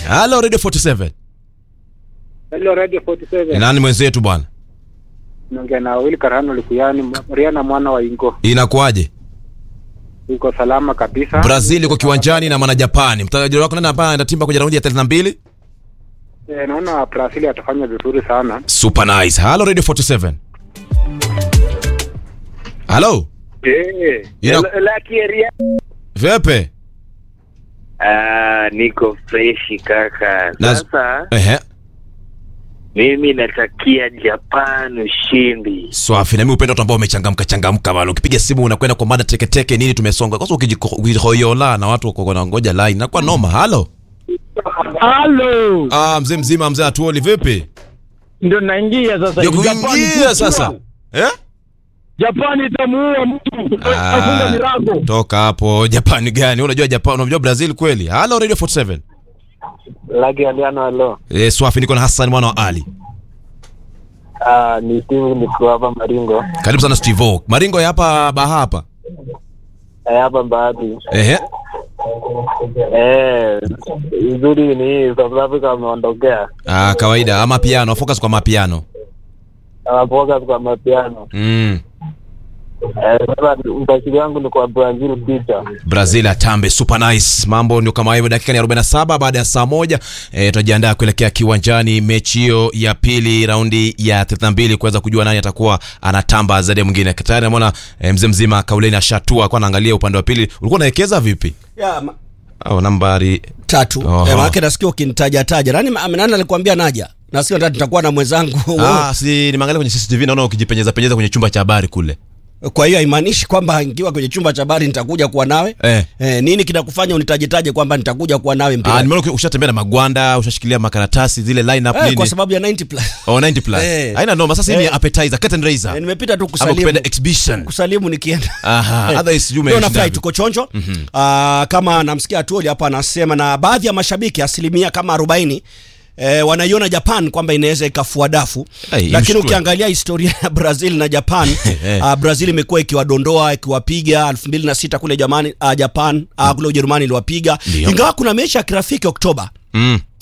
Hello Radio 47. Hello Radio 47. Nani mwenzetu bwana? Naongea na Will Karano Likuyani, Riana mwana wa Ingo. Inakuaje? Uko salama kabisa. Brazil iko kiwanjani na maana Japani. Mtaji wako nani hapa anatimba kwenye raundi ya 32? Naona Brazil atafanya vizuri sana. Super nice. Hello Radio 47. Hello. Lucky area. Vipi? Niko fresh kaka. Sasa mimi natakia Japan ushindi. Swafi, na mimi upendo watu ambao wamechangamka bwana. Ukipiga simu unakwenda kwa mada teke nini tumesonga. Kwa sababu ukijihoyola na watu wako wanangoja line. Inakuwa noma. Hello. Hello. Mzee mzima mzee atuoli vipi? Ndio naingia sasa. Ndio kuingia sasa. Japani itamuua mtu. Afunga milango. Toka hapo. Japani gani? Unajua Japan, unajua Brazil kweli? Hello Radio 47. Lucky Aliano hello. Swafi, niko na Hassan mwana wa Ali. Ni Steve, niko hapa Maringo. Karibu sana Steve. Maringo ya hapa hapa. Hapa Bahati. Uzuri ni South Africa wameondokea. Kawaida ama piano, focus kwa mapiano. Focus kwa mapiano. Sasa mtashiri wangu ni kwa Brazil picha. Brazil atambe, super nice. Mambo ndio kama hivyo, dakika ni 47 baada ya saa 1. Tutajiandaa kuelekea kiwanjani mechi hiyo ya pili raundi ya 32 kuweza kujua nani atakuwa anatamba zaidi mwingine. Tayari naona mzee mzima Kauleni ashatua kwa anaangalia upande wa pili. Ulikuwa unaelekeza vipi? Nambari 3. Maana nasikia ukinitaja. Nani alikwambia naja? Nasikia nataka nitakuwa na mwenzangu. Si nimeangalia kwenye CCTV naona ukijipenyeza kwenye chumba cha habari kule. Kwa hiyo haimaanishi kwamba ngiwa kwenye chumba cha habari nitakuja kuwa nawe. Nini kinakufanya unitajetaje kwamba nitakuja kuwa nawe mpira? Nimeona ushatembea na magwanda, ushashikilia makaratasi zile line up nini? Kwa sababu ya 90+. 90+. Haina noma, sasa hivi appetizer, curtain raiser. Nimepita tu kusalimu. Ama exhibition. Kusalimu nikienda. Otherwise you may. Ndio nafurahi tuko chonjo. Kama namsikia Atuoli hapa anasema na baadhi ya mashabiki asilimia kama 40 wanaiona Japan kwamba inaweza ikafua dafu. Lakini ukiangalia historia ya Brazil na Japan, Brazil imekuwa ikiwadondoa, ikiwapiga 2006 kule Japan kule Ujerumani iliwapiga. Ingawa kuna mechi ya kirafiki Oktoba.